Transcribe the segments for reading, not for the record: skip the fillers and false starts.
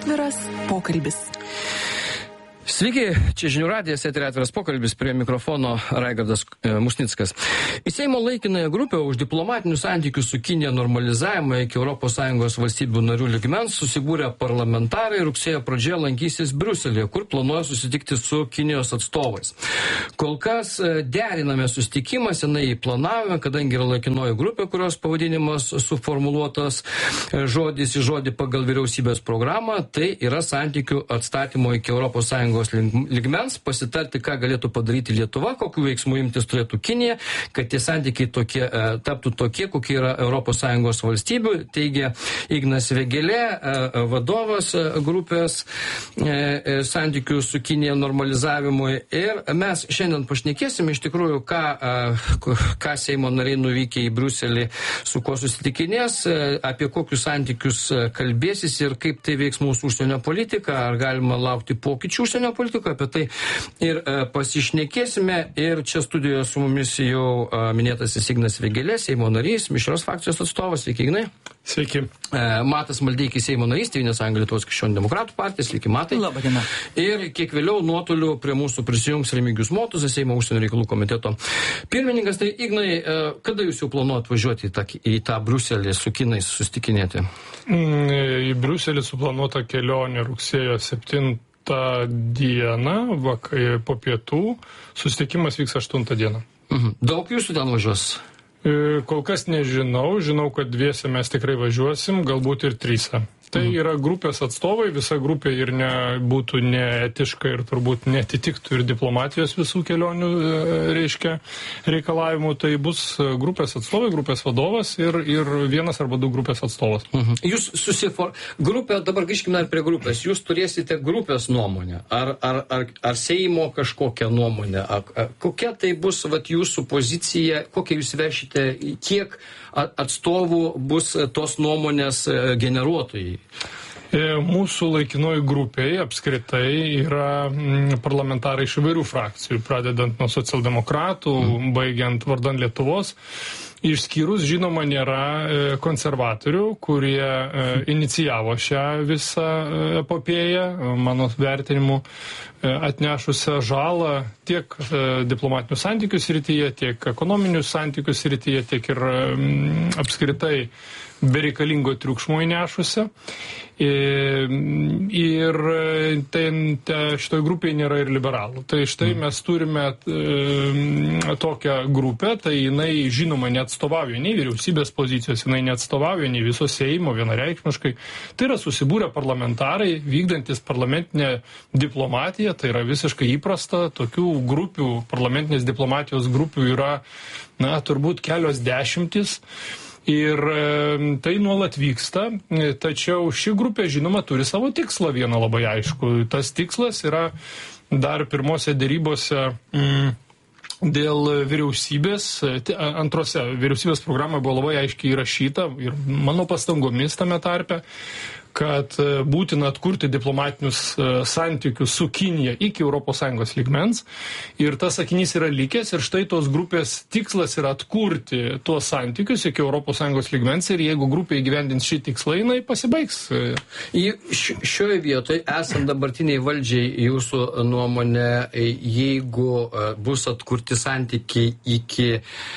Atviras pokalbis. Sveiki, čia Žinių radijas, eteryje Atviras pokalbis, prie mikrofono Raigardas Musnickas. Į Seimo laikinąją grupę už diplomatinių santykių su Kinija normalizavimą iki ES valstybių narių lygmens susibūrę parlamentarai rugsėjo pradžioje lankysis Briuselyje, kur planuoja susitikti su Kinijos atstovais. Kol kas deriname susitikimą, senai planavome, kadangi yra laikinoji grupė, kurios pavadinimas suformuluotas žodis į žodį pagal vyriausybės programą, tai yra santykių atstatymo iki ES lygmens, pasitarti, ką galėtų padaryti Lietuva, kokių veiksmų imtis turėtų Kinija, kad tie santykiai taptų tokie, kokie yra ES valstybių, teigia Ignas Vėgėlė, vadovas grupės santykių su Kinija normalizavimui. Ir mes šiandien pašnekėsim iš tikrųjų, ką Seimo nariai nuvykę į Briuselį, su kuo susitikinės, apie kokius santykius kalbėsis ir kaip tai veiks mūsų užsienio politika, ar galima laukti pokyčių užsienio politikoje, apie tai ir pasišnekėsime. Ir čia studijoje su mumis jau minėtasis Ignas Vėgėlė, Seimo narys, mišrios frakcijos atstovas. Sveiki, Ignai. Sveiki. Matas Maldeikis, Seimo narys, Tėvynės sąjunga Lietuvos krikščionių demokratų partija. Sveiki, Matai. Labą dieną. Ir kiek vėliau nuotoliu prie mūsų prisijungs Remigijus Motuzas, Seimo užsienio reikalų komiteto pirmininkas. Tai Ignai, kada jūs jau planuojat važiuoti į tą Briuselį su kinais susitikinėti? Į Briuselį suplanuota kelionė rugsėjo 7 dieną, po pietų, susitikimas vyks 8 dieną. Daug jūsų ten važiuos? Kol kas nežinau, žinau, kad dviese mes tikrai važiuosim, galbūt ir 3. Tai yra grupės atstovai, visa grupė ir būtų neetiška ir turbūt netitiktų ir diplomatijos visų kelionių reikalavimų. Tai bus grupės atstovai, grupės vadovas ir vienas arba 2 grupės atstovas. Jūs grupė, dabar grįžkime prie grupės, jūs turėsite grupės nuomonę, ar Seimo kažkokią nuomonę, kokia tai bus jūsų pozicija, kokią jūs vešite, kiek atstovų bus tos nuomonės generuotojai? Mūsų laikinoji grupėje apskritai yra parlamentarai iš įvairių frakcijų, pradedant nuo socialdemokratų, baigiant vardan Lietuvos. Išskyrus, žinoma, nėra konservatorių, kurie inicijavo šią visą epopėją, mano vertinimu, atnešusią žalą tiek diplomatinių santykių srityje, tiek ekonominių santykių srityje, tiek ir apskritai bereikalingo triukšmo įnešusią. Ir šitoj grupėje nėra ir liberalų. Tai štai mes turime tokią grupę, tai jinai žinoma neatstovauja nei vyriausybės pozicijos, jinai neatstovauja nei viso Seimo vienareikšmiškai. Tai yra susibūrę parlamentarai, vykdantis parlamentinę diplomatiją, tai yra visiškai įprasta, tokių grupių, parlamentinės diplomatijos grupių yra, turbūt kelios dešimtis. Ir tai nuolat vyksta, tačiau ši grupė, žinoma, turi savo tikslą vieną labai aišku. Tas tikslas yra dar pirmose dėrybose dėl vyriausybės, antrose vyriausybės programoje buvo labai aiškiai įrašyta ir mano pastangomis tame tarpe, kad būtina atkurti diplomatinius santykius su Kinija iki ES lygmens. Ir tas sakinys yra likęs ir štai tos grupės tikslas yra atkurti tuos santykius iki ES lygmens ir jeigu grupė įgyvendins šį tikslą, jinai pasibaigs. Šioje vietoje, esant dabartiniai valdžiai, jūsų nuomonė, jeigu bus atkurti santykiai iki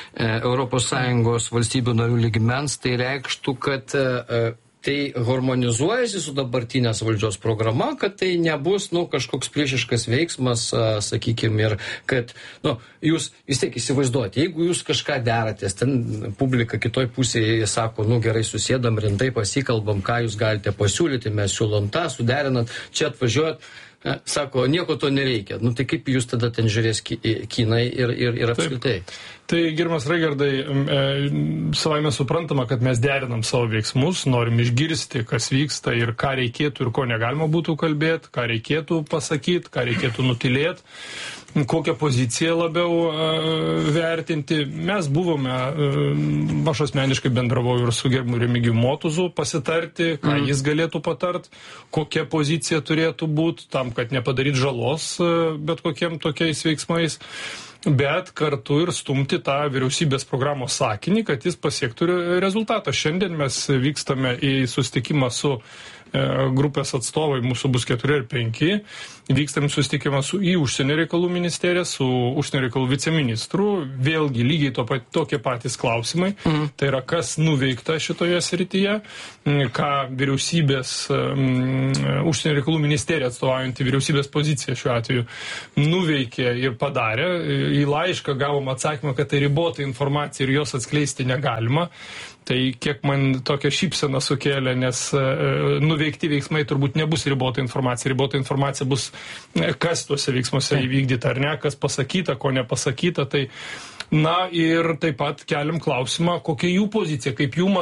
ES valstybių narių lygmens, tai reikštų, kad tai harmonizuojasi su dabartinės valdžios programa, kad tai nebus, kažkoks priešiškas veiksmas, sakykime, ir kad, jūs vis tiek įsivaizduojate, jeigu jūs kažką deratės, ten publika kitoj pusėje sako, gerai, susėdam, rimtai pasikalbam, ką jūs galite pasiūlyti, mes siūlom tą, suderinat, čia atvažiuojat, sako, nieko to nereikia. Tai kaip jūs tada ten žiūrės Kinai ir apskritai? Tai, gerbiamas Raigardai, savaime suprantama, kad mes derinam savo veiksmus, norim išgirsti, kas vyksta ir ką reikėtų ir ko negalima būtų kalbėti, ką reikėtų pasakyti, ką reikėtų nutilėti, kokią poziciją labiau vertinti. Mes buvome, aš asmeniškai bendravau ir su gerbiamu Remigijum Motuzu pasitarti, ką jis galėtų patart, kokia pozicija turėtų būti tam, kad nepadaryt žalos bet kokiem tokiais veiksmais. Bet kartu ir stumti tą vyriausybės programos sakinį, kad jis pasiektų rezultatą. Šiandien mes vykstame į susitikimą su grupės atstovai, mūsų bus 4 ar 5, vykstam susitikimą į užsienio reikalų ministeriją, su užsienio reikalų viceministru, vėlgi lygiai tokie patys klausimai, tai yra kas nuveikta šitoje srityje, ką vyriausybės, užsienio reikalų ministerija atstovaujantį vyriausybės poziciją šiuo atveju nuveikė ir padarė. Į laišką gavom atsakymą, kad tai ribota informacija ir jos atskleisti negalima. Tai kiek man tokia šypsena sukėlė, nes nuveikti veiksmai turbūt nebus ribota informacija. Ribota informacija bus, kas tuose veiksmuose įvykdyta ar ne, kas pasakyta, ko nepasakyta. Tai, na ir taip pat keliam klausimą, kokia jų pozicija, kaip jiem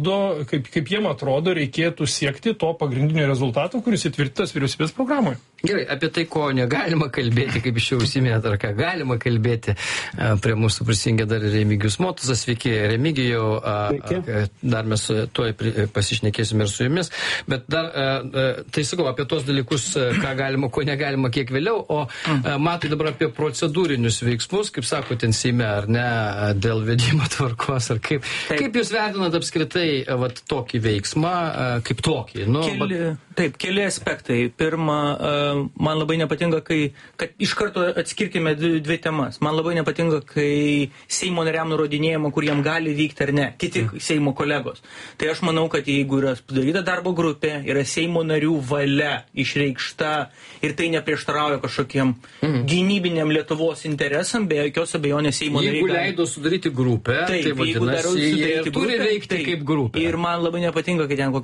atrodo, reikėtų siekti to pagrindinio rezultato, kuris įtvirtintas vyriausybės programoje. Gerai, apie tai, ko negalima kalbėti, kaip iš jau užsiminėt, ar ką galima kalbėti, prie mūsų prisijungė dar Remigijus Motuzas. Sveiki, Remigijau, dar mes tuoj pasišnekėsime ir su jumis, bet dar, tai sakau, apie tos dalykus, ką galima, ko negalima, kiek vėliau, o matai dabar apie procedūrinius veiksmus, kaip sako ten Seime, ar ne, dėl vedimo tvarkos, ar kaip. Kaip jūs vertinat apskritai vat, tokį veiksmą, kaip tokį? Nu, Keli aspektai. Pirma, man labai nepatinka, kad iš karto atskirkime dvi temas. Man labai nepatinka, kai Seimo nariam nurodinėjama, kur jam gali vykti ar ne, kiti Seimo kolegos. Tai aš manau, kad jeigu yra padaryta darbo grupė, yra Seimo narių valia išreikšta ir tai neprieštarauja kažkokiem gynybiniam Lietuvos interesam, be jokios abejonės Seimo nariai. Jeigu leido sudaryti grupę, tai vadinasi, jie turi veikti kaip grupė. Ir man labai nepatinka, kad ten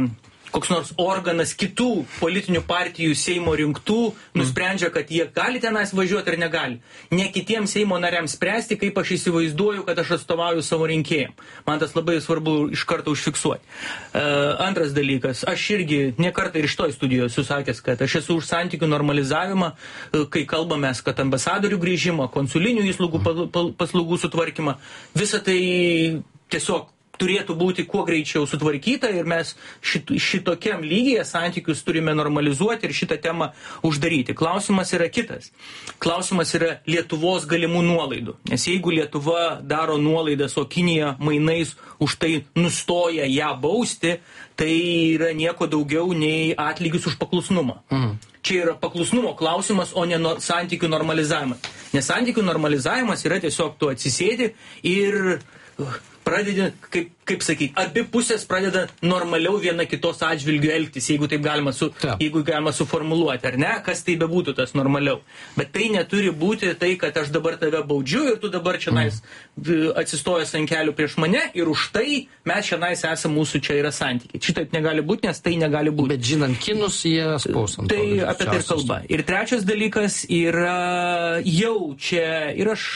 koks nors organas kitų politinių partijų Seimo rinktų nusprendžia, kad jie gali tenais važiuoti ar negali. Ne kitiems Seimo nariams spręsti, kaip aš įsivaizduoju, kad aš atstovauju savo rinkėjim. Man tas labai svarbu iš karto užfiksuoti. Antras dalykas, aš irgi ne kartą ir iš toj studijoje esu sakęs, kad aš esu už santykių normalizavimą, kai kalbame, kad ambasadorių grįžimą, konsulinių paslaugų sutvarkymą, visą tai tiesiog turėtų būti kuo greičiau sutvarkyta ir mes šitokiam lygyje santykius turime normalizuoti ir šitą temą uždaryti. Klausimas yra kitas. Klausimas yra Lietuvos galimų nuolaidų. Nes jeigu Lietuva daro nuolaidas, o Kinija mainais už tai nustoja ją bausti, tai yra nieko daugiau nei atlygis už paklusnumą. Čia yra paklusnumo klausimas, o ne santykių normalizavimas. Nes santykių normalizavimas yra tiesiog tu atsisėdi ir pradedi, kaip sakyti, abi pusės pradeda normaliau viena kitos atžvilgių elgtis, jeigu taip galima, jeigu galima suformuluoti, ar ne, kas tai bebūtų tas normaliau. Bet tai neturi būti tai, kad aš dabar tave baudžiu ir tu dabar čionais atsistojęs ant kelių prieš mane ir už tai mes čionais esame, mūsų čia yra santykiai. Šitaip negali būti, nes tai negali būti. Bet žinant kinus, jie spaus ant to. Tai apie tai kalba. Ir trečias dalykas yra jau čia, ir aš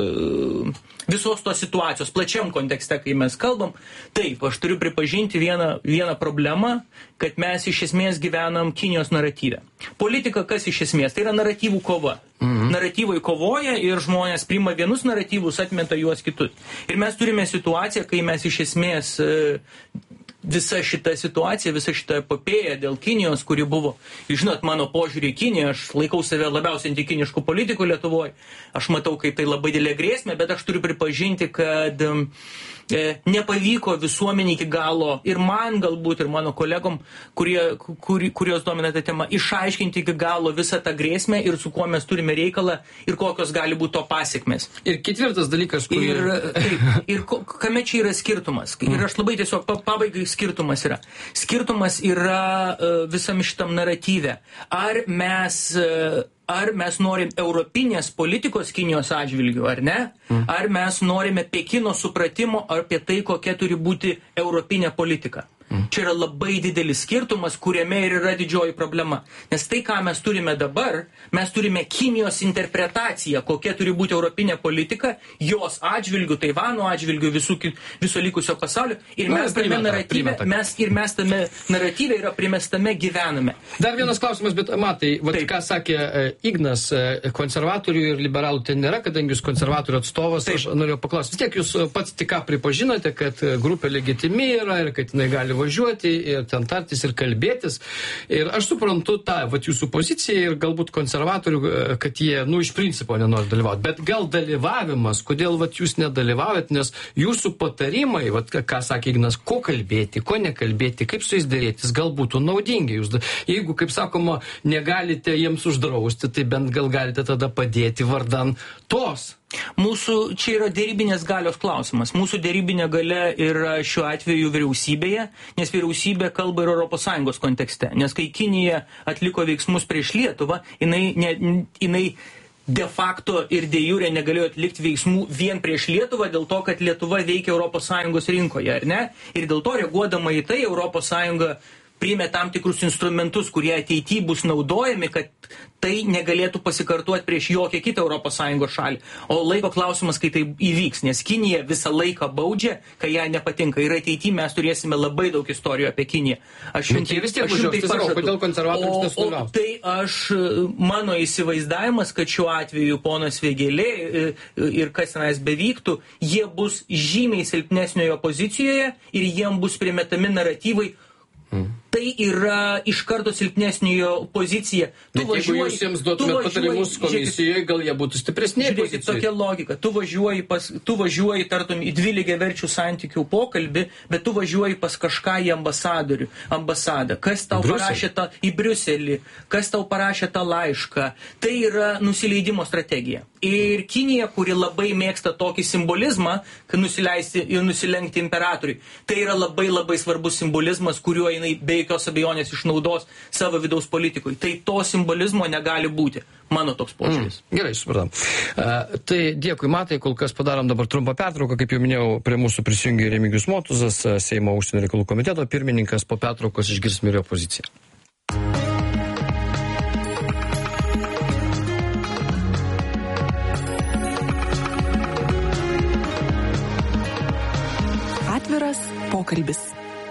visos tos situacijos plačiam kontekste, kai mes kalbam, taip, aš turiu pripažinti vieną problemą, kad mes iš esmės gyvenam Kinijos naratyve. Politika kas iš esmės? Tai yra naratyvų kova. Naratyvai kovoja ir žmonės priima vienus naratyvus, atmeta juos kitus. Ir mes turime situaciją, kai mes iš esmės visa šita situacija, visa šita epopėja dėl Kinijos, kuri buvo, žinot, mano požiūrį į Kiniją, aš laikau save labiausiai antikiniškų politikų Lietuvoje, aš matau, kaip tai labai didelė grėsmė, bet aš turiu pripažinti, kad nepavyko visuomenė iki galo ir man galbūt ir mano kolegom, kurios domina tą temą, išaiškinti iki galo visą tą grėsmę ir su kuo mes turime reikalą ir kokios gali būti to pasiekmes. Ir ketvirtas dalykas, ir kame čia yra skirtumas? Ir aš labai tiesiog pabaigai skirtumas yra. Skirtumas yra visam šitam naratyve. Ar mes norim europinės politikos Kinijos atžvilgių, ar ne? Ar mes norime Pekino supratimo apie tai, kokia turi būti europinė politika? Čia yra labai didelis skirtumas, kuriame ir yra didžioji problema. Nes tai, ką mes turime dabar, mes turime Kinijos interpretaciją, kokia turi būti europinė politika, jos atžvilgių, Taivano atžvilgių, viso likusio pasaulio. Ir mes tame naratyve yra primestame gyvename. Dar vienas klausimas, bet matai, ką sakė Ignas, konservatorių ir liberalų ten nėra, kadangi jūs konservatorių atstovas, aš norėjau paklausti. Vis tiek jūs pats tik ką pripažinote, kad grupė legitimi yra ir kad jinai gali važiuoti ir ten tartis ir kalbėtis. Ir aš suprantu tą, jūsų poziciją ir galbūt konservatorių, kad jie, iš principo nenori dalyvauti. Bet gal dalyvavimas, kodėl jūs nedalyvaujat, nes jūsų patarimai, ką sakė Ignas, ko kalbėti, ko nekalbėti, kaip su jais dėrėtis, gal būtų naudingi. Jeigu, kaip sakoma, negalite jiems uždrausti, tai bent gal galite tada padėti vardan tos. Mūsų čia yra dėrybinės galios klausimas. Mūsų dėrybinė galia yra šiuo atveju vyriausybėje, nes vyriausybė kalba ir ES kontekste. Nes kai Kinija atliko veiksmus prieš Lietuvą, jinai de facto ir de jure negalėjo atlikti veiksmų vien prieš Lietuvą dėl to, kad Lietuva veikia ES rinkoje, ar ne? Ir dėl to, reaguodama į tai, ES priėmė tam tikrus instrumentus, kurie ateityje bus naudojami, kad tai negalėtų pasikartuoti prieš jokią kitą ES šalį. O laiko klausimas, kai tai įvyks, nes Kinija visą laiką baudžia, kai ją nepatinka. Ir ateityje mes turėsime labai daug istorijų apie Kiniją. Kodėl konservatorius nesudalyvavo? Tai mano įsivaizdavimas, kad šiuo atveju ponas Vėgėlė ir kas tenais bevyktų, jie bus žymiai silpnesniojo pozicijoje ir jiem bus primetami naratyvai. Tai yra iš karto silpnesniojo pozicija. Bet jeigu jūs jiems duotumėt patarimus komisijoje, gal jie būtų stipresnė pozicija. Žiūrėkit, tokia logika. Tu važiuoji tartum į dvilygiaverčių santykių pokalbį, bet tu važiuoji pas kažką į ambasadą. Kas tau parašė į Briuselį, kas tau parašė tą laišką. Tai yra nusileidimo strategija. Ir Kinija, kuri labai mėgsta tokį simbolizmą, kad nusileisti ir nusilenkti imperatoriui. Tai yra labai labai svarbus simbolizmas, kuriuo jinai be jokios abejonės išnaudos savo vidaus politikui. Tai to simbolizmo negali būti. Mano toks požiūris. Gerai, supratam. Tai dėkui, Matai, kol kas padarom dabar trumpą pertrauką. Kaip jau minėjau, prie mūsų prisijungė Remigijus Motuzas, Seimo užsienio reikalų komiteto pirmininkas. Po pertraukos išgirsime jo poziciją. Atviras pokalbis.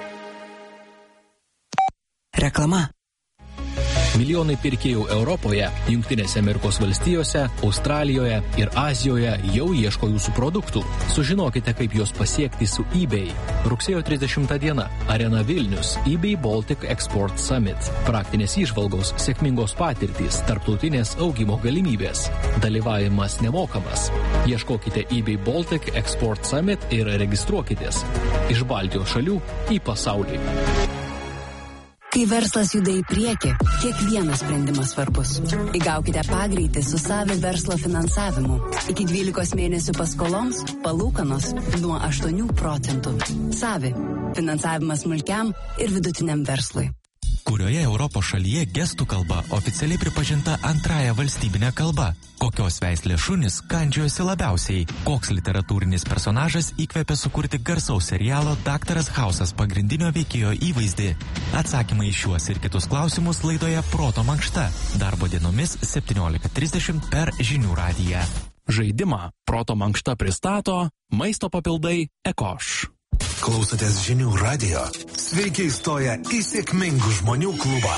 Reklama. Milijonai pirkėjų Europoje, Jungtinėse Amerikos valstijose, Australijoje ir Azijoje jau ieško jūsų produktų. Sužinokite, kaip juos pasiekti su eBay. Rugsėjo 30 diena. Arena Vilnius. eBay Baltic Export Summit. Praktinės įžvalgos, sėkmingos patirtys, tarptautinės augimo galimybės. Dalyvavimas nemokamas. Ieškokite eBay Baltic Export Summit ir registruokitės. Iš Baltijos šalių į pasaulį. Kai verslas juda į priekį, kiekvienas sprendimas svarbus. Įgaukite pagreitį su Savi verslo finansavimu. Iki 12 mėnesių paskoloms palūkanos nuo 8%. Savi. Finansavimas smulkiam ir vidutiniam verslui. Kurioje Europos šalyje gestų kalba oficialiai pripažinta antrąja valstybinė kalba? Kokios veislės šunys kandžiojosi labiausiai? Koks literatūrinis personažas įkvėpė sukurti garsaus serialo Daktaras Hausas pagrindinio veikėjo įvaizdį? Atsakymai į šiuos ir kitus klausimus laidoje Proto mankšta. Darbo dienomis 17:30 per Žinių radiją. Žaidimą Proto mankšta pristato maisto papildai Ekoš. Klausotės Žinių radijo. Sveiki įstoję į sėkmingų žmonių klubą.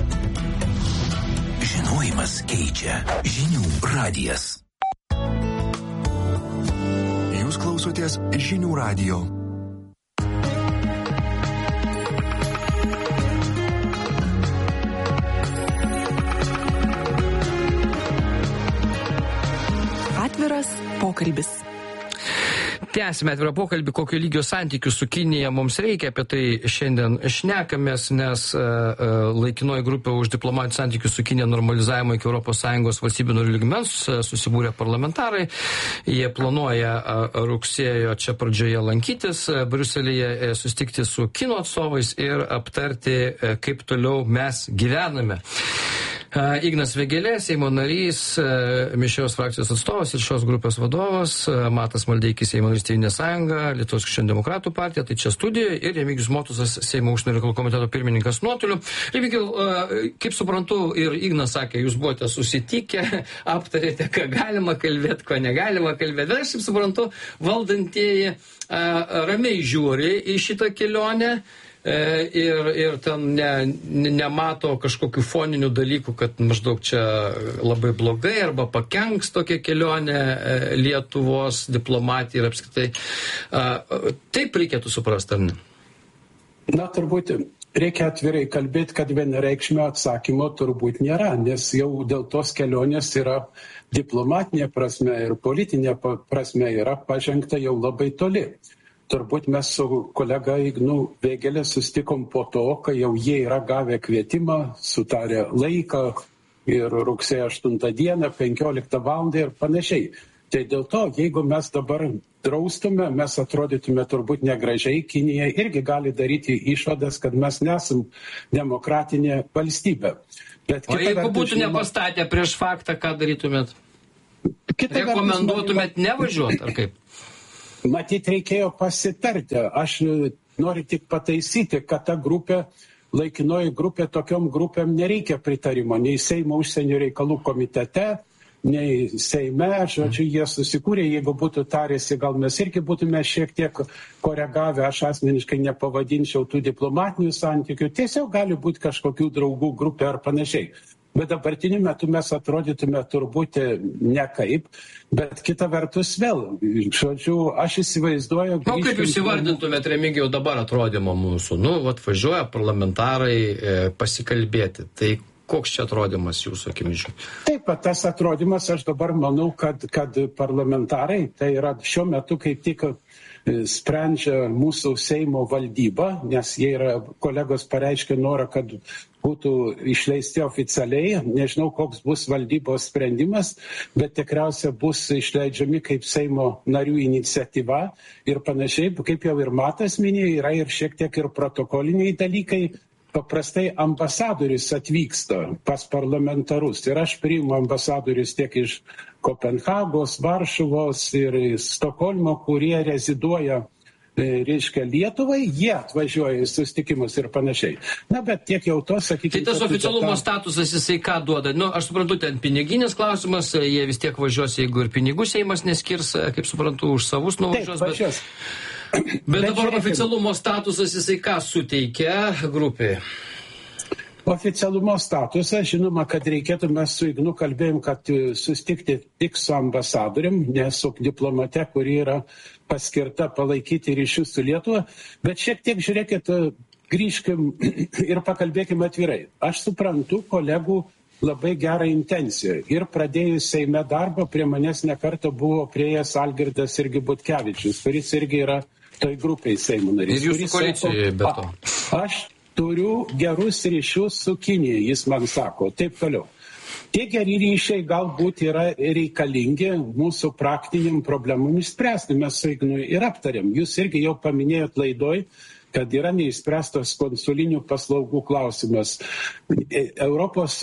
Žinojimas keičia. Žinių radijas. Jūs klausotės Žinių radijo. Atviras pokalbis. Tęsime atvirą pokalbį, kokio lygio santykių su Kinija mums reikia, apie tai šiandien šnekamės, nes laikinoji grupė už diplomatinių santykių su Kinija normalizavimo iki ES valstybių narių lygmens susibūrė parlamentarai. Jie planuoja rugsėjo čia pradžioje lankytis Briuselyje, susitikti su kino atstovais ir aptarti, kaip toliau mes gyvename. Ignas Vėgėlė, Seimo narys, Mišrios frakcijos atstovas ir šios grupės vadovas, Matas Maldeikis, Seimo narys Tėvynės sąjunga, Lietuvos krikščionių demokratų partija, tai čia studijoje, ir Remigijus Motuzas, Seimo užsienio reikalų komiteto pirmininkas nuotoliu. Remigijau, kaip suprantu, ir Ignas sakė, jūs buvote susitikę, aptarėte, ką galima kalbėti, ko negalima kalbėti. Bet aš taip suprantu, valdantieji ramiai žiūri į šitą kelionę. Ir ten nemato kažkokių foninių dalykų, kad maždaug čia labai blogai arba pakenks tokia kelionė Lietuvos diplomatija ir apskritai. Taip reikėtų suprasti, ar ne? Na, turbūt reikia atvirai kalbėti, kad vienareikšmio atsakymo turbūt nėra, nes jau dėl tos kelionės yra diplomatinė prasme ir politinė prasme yra pažengta jau labai toli. Turbūt mes su kolega Ignu Vėgėlė sustikom po to, kai jau jie yra gavę kvietimą, sutarę laiką ir rugsėjo 8 dieną, 15 valandą ir panašiai. Tai dėl to, jeigu mes dabar draustume, mes atrodytume turbūt negražiai, Kinija irgi gali daryti išvadas, kad mes nesam demokratinė valstybė. O jeigu būtų nepastatę prieš faktą, ką darytumėt? Rekomenduotumėt nevažiuoti, ar kaip? Matyt, reikėjo pasitarti. Aš noriu tik pataisyti, kad ta grupė, laikinoji grupė, tokiom grupėm nereikia pritarimo, nei Seimo užsienio reikalų komitete, nei Seime, žodžiu, jie susikūrė, jeigu būtų tarėsi, gal mes irgi būtume šiek tiek koregavę, aš asmeniškai nepavadinčiau tų diplomatinių santykių, tiesiog gali būti kažkokių draugų grupė ar panašiai. Bet dabartiniu metu mes atrodytume turbūt nekaip, bet kita vertus vėl, žodžiu, aš įsivaizduoju... O kaip jūs įvardintumėt, Remigijau, dabar atrodymą mūsų? Važiuoja parlamentarai pasikalbėti, tai koks čia atrodymas jūsų akimižių? Taip, tas atrodymas, aš dabar manau, kad parlamentarai, tai yra šiuo metu kaip tik sprendžia mūsų Seimo valdyba, nes jie yra, kolegos pareiškė norą, kad būtų išleisti oficialiai, nežinau, koks bus valdybos sprendimas, bet tikriausiai bus išleidžiami kaip Seimo narių iniciatyva ir panašiai, kaip jau ir Matas minėjo, yra ir šiek tiek ir protokoliniai dalykai. Paprastai ambasadorius atvyksta pas parlamentarus ir aš priimu ambasadorius tiek iš Kopenhagos, Varšuvos ir Stokholmo, kurie reziduoja, reiškia, Lietuvai, jie atvažiuoja į susitikimus ir panašiai. Na, bet tiek jau to, sakykime... Tai tas oficialumo statusas, jisai ką duoda? Aš suprantu, ten piniginis klausimas, jie vis tiek važiuos, jeigu ir pinigų Seimas neskirs, kaip suprantu, už savus nuvažiuos, bet... Bet dabar oficialumo statusas jisai ką suteikia grupiai? Oficialumo statusą, žinoma, kad reikėtų, mes su Ignu kalbėjom, kad susitikti tik su ambasadorium, ne su diplomate, kuri yra paskirta palaikyti ryšius su Lietuva, bet šiek tiek, žiūrėkit, grįžkim ir pakalbėkim atvirai. Aš suprantu kolegų labai gerą intenciją ir pradėjus Seime darbą prie manęs nekartą buvo prieėjęs Algirdas irgi Butkevičius, kuris irgi yra toj grupiai Seimo narys. Ir jūsų koalicijoje, be to. Aš turiu gerus ryšius su Kinija, jis man sako, taip toliau. Tie geri ryšiai galbūt yra reikalingi mūsų praktiniam problemom išspręsti. Mes su Ignu ir aptarėm. Jūs irgi jau paminėjot laidoj, kad yra neįspręstos konsulinių paslaugų klausimas. Europos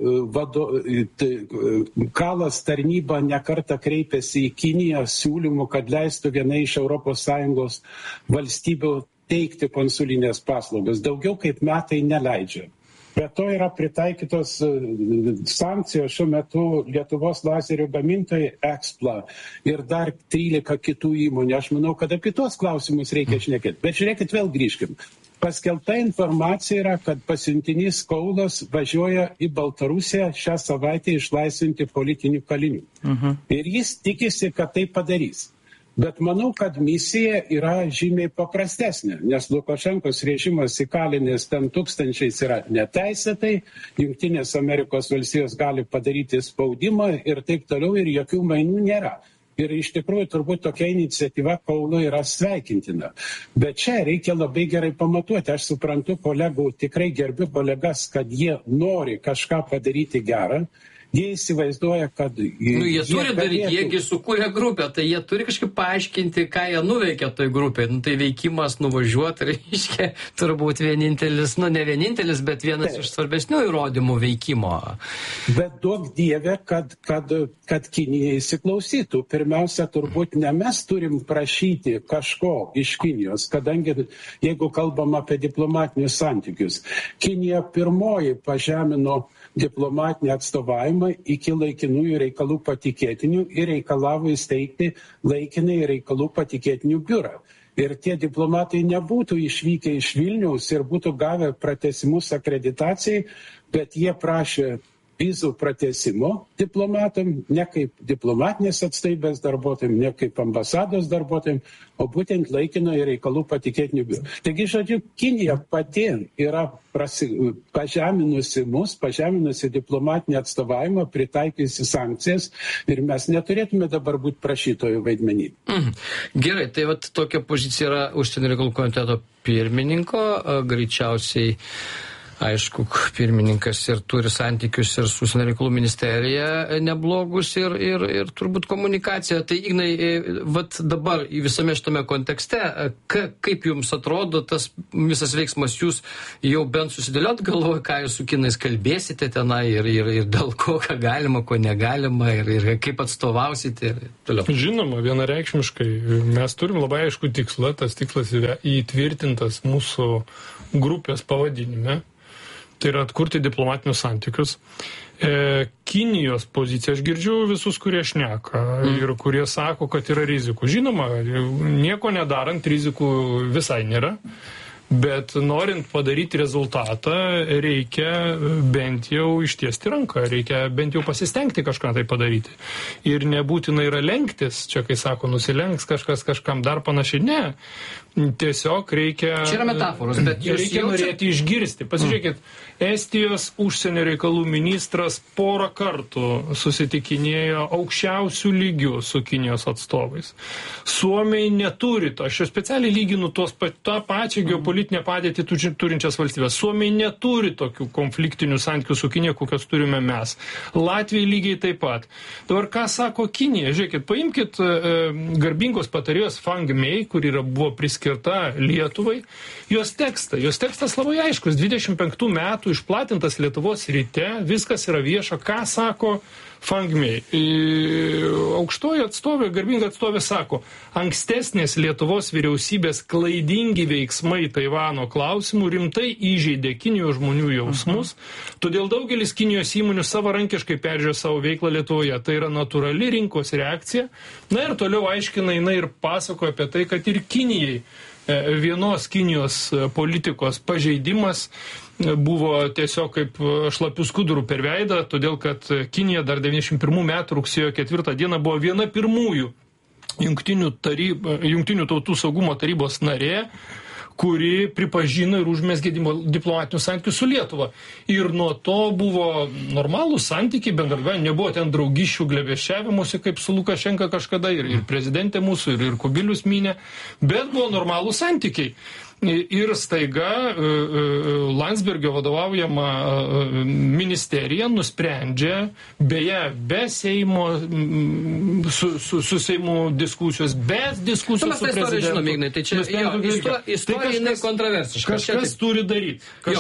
kalas tarnyba nekartą kreipėsi į Kiniją siūlymų, kad leistų viena iš ES valstybių teikti konsulinės paslaugas. Daugiau kaip metai neleidžia. Be to yra pritaikytos sankcijos šiuo metu Lietuvos lazerių gamintojai Expla ir dar 13 kitų įmonių. Aš manau, kad apie tuos klausimus reikia šnekėti. Bet žiūrėkit, vėl grįžkim. Paskelbta informacija yra, kad pasiuntinys Kaulas važiuoja į Baltarusiją šią savaitę išlaisvinti politinių kalinių. Ir jis tikisi, kad tai padarys. Bet manau, kad misija yra žymiai paprastesnė, nes Lukašenkos režimas įkalinęs ten tūkstančiais yra neteisėtai, Jungtinės Amerikos valstijos gali padaryti spaudimą ir taip toliau ir jokių mainų nėra. Ir iš tikrųjų turbūt tokia iniciatyva Kauno yra sveikintina. Bet čia reikia labai gerai pamatuoti. Aš suprantu kolegų, tikrai gerbiu kolegas, kad jie nori kažką padaryti gerą. Jie įsivaizduoja, kad... jie turi daryti, jiegi sukūrė grupę, tai jie turi kažkaip paaiškinti, ką jie nuveikė toj grupėj. Tai veikimas nuvažiuoti, reiškia, turbūt vienintelis, ne vienintelis, bet vienas iš svarbesnių įrodymų veikimo. Bet duok Dieve, kad Kinija įsiklausytų. Pirmiausia, turbūt ne mes turim prašyti kažko iš Kinijos, kadangi, jeigu kalbam apie diplomatinius santykius, Kinija pirmoji pažemino diplomatinį atstovavimą iki laikinųjų reikalų patikėtinių ir reikalavo įsteigti laikinai reikalų patikėtinių biurą. Ir tie diplomatai nebūtų išvykę iš Vilniaus ir būtų gavę pratęsimus akreditacijai, bet jie prašė vizų pratęsimo diplomatam, ne kaip diplomatinės atstovybės darbuotojams, ne kaip ambasados darbuotojams, o būtent laikinojo reikalų patikėtinių biurų. Taigi, žodžiu, Kinija pati yra pažeminusi mus, pažeminusi diplomatinį atstovavimą, pritaikiusi sankcijas ir mes neturėtume dabar būti prašytojų vaidmenį. Gerai, tai vat tokia pozicija yra užsienio reikalų komiteto pirmininko, greičiausiai. Aišku, pirmininkas ir turi santykius ir su užsienio reikalų ministerija neblogus ir turbūt komunikacija. Tai, Ignai, vat dabar visame šitame kontekste, kaip jums atrodo tas visas veiksmas, jūs jau bent susidėliot galvoje, ką jūs su kinais kalbėsite tenai ir dėl ko, ką galima, ko negalima ir kaip atstovausite ir toliau? Žinoma, vienareikšmiškai. Mes turim labai aišku tikslą, tas tikslas yra įtvirtintas mūsų grupės pavadinime. Tai yra atkurti diplomatinius santykius. Kinijos pozicija, aš girdžiu visus, kurie šneka ir kurie sako, kad yra rizikų. Žinoma, nieko nedarant rizikų visai nėra, bet norint padaryti rezultatą, reikia bent jau ištiesti ranką, reikia bent jau pasistengti kažką tai padaryti. Ir nebūtina yra lenktis, čia kai sako, nusilenks kažkas kažkam dar panašiai, ne. Tiesiog reikia... Čia yra metaforos, bet jūs reikia norėti išgirsti. Pasižiūrėkit, Estijos užsienio reikalų ministras porą kartų susitikinėjo aukščiausių lygių su Kinijos atstovais. Suomiai neturi to. Aš jau specialiai lyginu tą pačią geopolitinę padėtį turinčias valstybės. Suomiai neturi tokių konfliktinių santykių su Kinija, kokios turime mes. Latvijai lygiai taip pat. Dabar ką sako Kinija? Žiūrėkit, paimkit garbingos patarėjos Fang Mei, kur buvo priskirta Lietuvai, jos tekstą. Jos tekstas labai aiškus. 25 metų išplatintas Lietuvos ryte, viskas yra vieša. Ką sako Fang Mei? Aukštoji atstovė, garbinga atstovė sako, ankstesnės Lietuvos vyriausybės klaidingi veiksmai Taivano klausimų rimtai įžeidė Kinijos žmonių jausmus, todėl daugelis Kinijos įmonių savarankiškai peržiūrėjo savo veiklą Lietuvoje. Tai yra natūrali rinkos reakcija. Na ir toliau aiškina jinai ir pasakoja apie tai, kad ir Kinijai vienos Kinijos politikos pažeidimas buvo tiesiog kaip šlapių skudurų per veidą, todėl kad Kinija dar 91 metų rugsėjo 4 dieną buvo viena pirmųjų Jungtinių tautų saugumo tarybos narė, kuri pripažino ir užmesgė diplomatinius santykius su Lietuva. Ir nuo to buvo normalūs santykiai, bendradarbiavimai, nebuvo ten draugiščių glebėšiavimuose, kaip su Lukašenka kažkada, ir prezidentė mūsų, ir Kubilius minė, bet buvo normalūs santykiai. Ir staiga Landsbergio vadovaujama ministerija nusprendžia, beje, be Seimo, su Seimu diskusijos, be diskusijos su prezidentu. Žinome, Ignai, tai čia istorija kontroversiška. Kažkas turi daryti.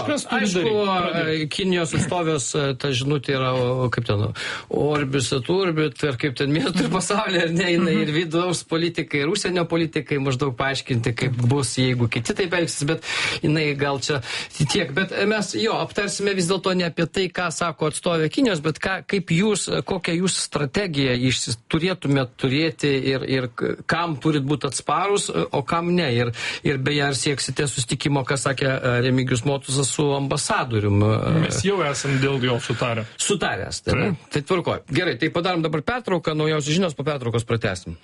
Aišku, Kinijos atstovės, ta žinutė yra, kaip ten, orbis aturbit, ir kaip ten miestų ir pasaulyje, ir vidaus politikai, ir užsienio politikai maždaug paaiškinti, kaip bus, jeigu kiti taip elgsis, bet jinai gal čia tiek. Bet mes aptarsime vis dėlto ne apie tai, ką sako atstovė Kinijos, bet kaip jūs, kokią jūs strategiją turėtumėt turėti ir kam turit būti atsparus, o kam ne. Ir beje, ar sieksite susitikimo, ką sakė Remigijus Motuzas su ambasadorium. Mes jau esam dėl jo sutarę. Sutaręs, tai tvarkoj. Gerai, tai padarom dabar pertrauką, naujausios žinios, po pertraukos pratęsim.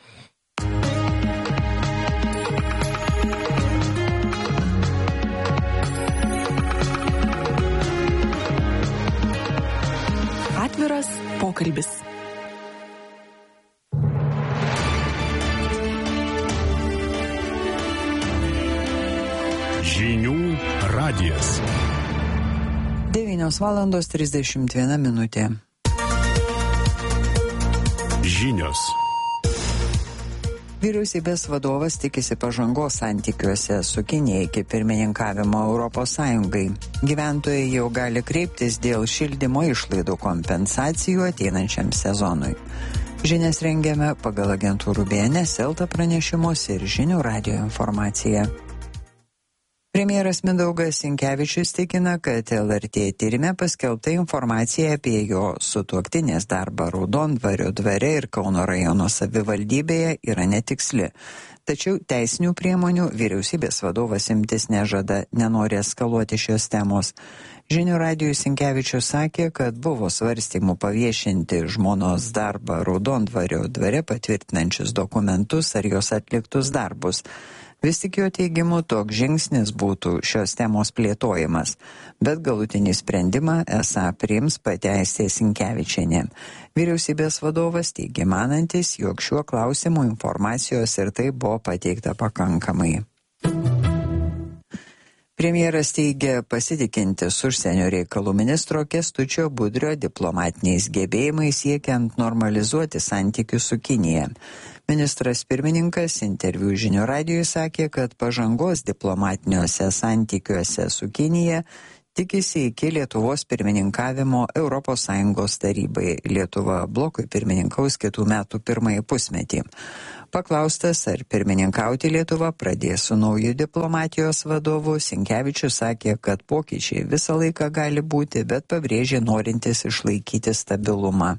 Atviras pokalbis. Žinių radijas. 9:31 minutė. Žinios. Vyriausybės vadovas tikisi pažangos santykiuose su Kinija iki pirmininkavimo Europos Sąjungai. Gyventojai jau gali kreiptis dėl šildymo išlaidų kompensacijų ateinančiam sezonui. Žinias rengiame pagal agentūrų BNS, Elta pranešimus ir Žinių radijo informaciją. Premjeras Mindaugas Sinkevičius tikina, kad LRT tyrime paskelbta informacija apie jo sutuoktinės darbą Raudondvario dvare ir Kauno rajono savivaldybėje yra netiksli. Tačiau teisinių priemonių vyriausybės vadovas imtis nežada, nenori eskaluoti šios temos. Žinių radijui Sinkevičius sakė, kad buvo svarstymų paviešinti žmonos darbą Raudondvario dvare patvirtinančius dokumentus ar jos atliktus darbus. Vis tik jo teigimu toks žingsnis būtų šios temos plėtojimas, bet galutinį sprendimą esą priims pateisė Sinkevičienė. Vyriausybės vadovas teigia manantis, jog šiuo klausimu informacijos ir tai buvo pateikta pakankamai. Premjeras teigia pasitikintis užsienio reikalų ministro Kęstučio Budrio diplomatiniais gebėjimais siekiant normalizuoti santykius su Kinija. Ministras pirmininkas interviu Žinių radijui sakė, kad pažangos diplomatiniuose santykiuose su Kinija tikisi iki Lietuvos pirmininkavimo ES tarybai. Lietuva blokui pirmininkaus kitų metų pirmąjį pusmetį. Paklaustas, ar pirmininkauti Lietuva pradės su nauju diplomatijos vadovu, Sinkevičius sakė, kad pokyčiai visą laiką gali būti, bet pabrėžė norintis išlaikyti stabilumą.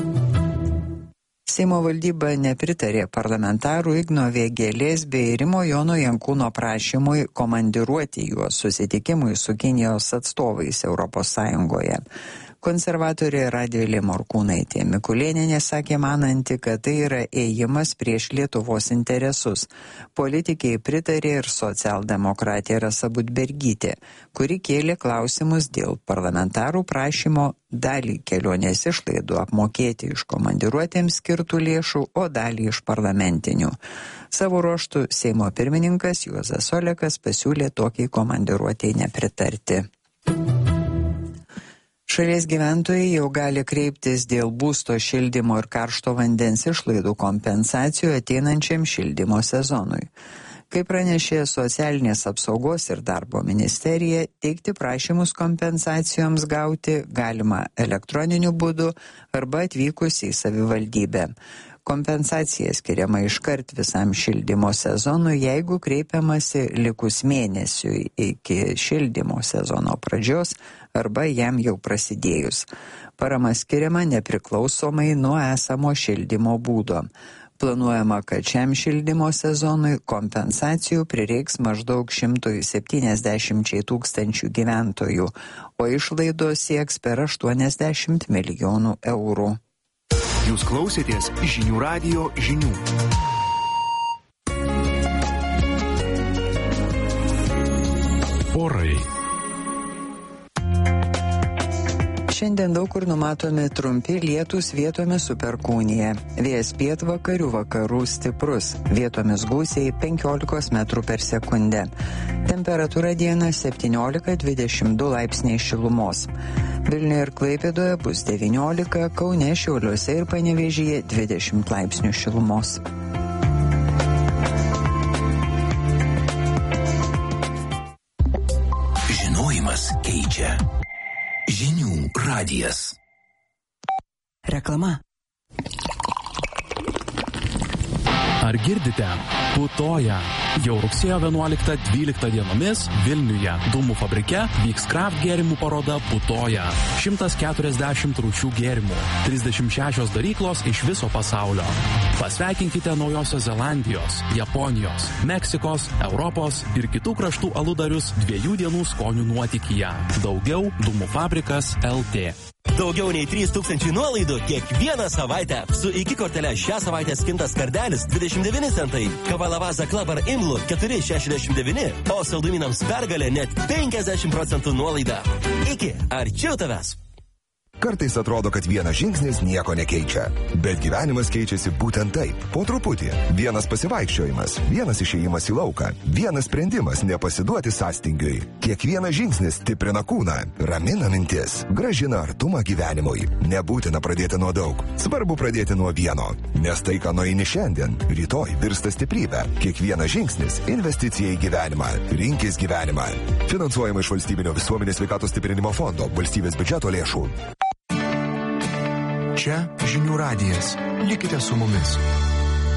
Seimo valdyba nepritarė parlamentarų Igno Vėgėlės bei Rimo Jono Jankūno prašymui komandiruoti juos susitikimui su Kinijos atstovais ES. Konservatorė Radvilė Morkūnaitė Mikulėnienė sakė mananti, kad tai yra ėjimas prieš Lietuvos interesus. Politikiai pritarė ir socialdemokratė Rasa Budbergytė, kuri kėlė klausimus dėl parlamentarų prašymo dalį kelionės išlaidų apmokėti iš komandiruotėms skirtų lėšų, o dalį iš parlamentinių. Savo ruožtu Seimo pirmininkas Juozas Olekas pasiūlė tokiai komandiruotei nepritarti. Šalies gyventojai jau gali kreiptis dėl būsto šildymo ir karšto vandens išlaidų kompensacijų ateinančiam šildymo sezonui. Kaip pranešė Socialinės apsaugos ir darbo ministerija, teikti prašymus kompensacijoms gauti galima elektroniniu būdu arba atvykus į savivaldybę. Kompensacija skiriama iškart visam šildymo sezonui, jeigu kreipiamasi likus mėnesiui iki šildymo sezono pradžios arba jam jau prasidėjus. Parama skiriama nepriklausomai nuo esamo šildymo būdo. Planuojama, kad šiam šildymo sezonui kompensacijų prireiks maždaug 170 tūkstančių gyventojų, o išlaidos sieks per 80 milijonų eurų. Jūs klausėtės Žinių radijo žinių. Orai. Šiandien daug kur numatomi trumpi lietūs, vietomis su perkūnija. Vėjas pietvakarių vakarų stiprus, vietomis gūsiai 15 metrų per sekundę. Temperatūra dieną 17-22 laipsniai šilumos. Vilniuje ir Klaipėdoje bus 19, Kaune, Šiauliuose ir Panevėžyje 20 laipsnių šilumos. Žinojimas keičia. Žinių radijas. Reklama. Ar girdite? Putoja. Jau rugsėjo 11-12 dienomis Vilniuje Dūmų fabrike vyks kraft gėrimų paroda Putoja. 140 rūšių gėrimų, 36 daryklos iš viso pasaulio. Pasveikinkite Naujosios Zelandijos, Japonijos, Meksikos, Europos ir kitų kraštų aludarius 2 dienų skonių nuotykyje. Daugiau Dūmų fabrikas LT. Daugiau nei 3000 nuolaidų kiekvieną savaitę. Su iki kortelė šią savaitę skintas kardelis 29 centai, kava Lavazza Club ar Imlu 4,69, o saldumynams pergalė net 50% nuolaida. Iki, arčiau tavęs. Kartais atrodo, kad vienas žingsnis nieko nekeičia, bet gyvenimas keičiasi būtent taip, po truputį. Vienas pasivaikščiojimas, vienas išėjimas į lauką, vienas sprendimas nepasiduoti sąstingiui. Kiekvienas žingsnis stiprina kūną, ramina mintis, gražina artumą gyvenimui. Nebūtina pradėti nuo daug, svarbu pradėti nuo vieno, nes tai, ką nueini šiandien, rytoj virsta stiprybė. Kiekvienas žingsnis – investicija į gyvenimą. Rinkis gyvenimą. Finansuojama iš Valstybinio visuomenės sveikatos stiprinimo fondo, valstybės biudžeto lėšų. Čia Žinių radijas. Likite su mumis.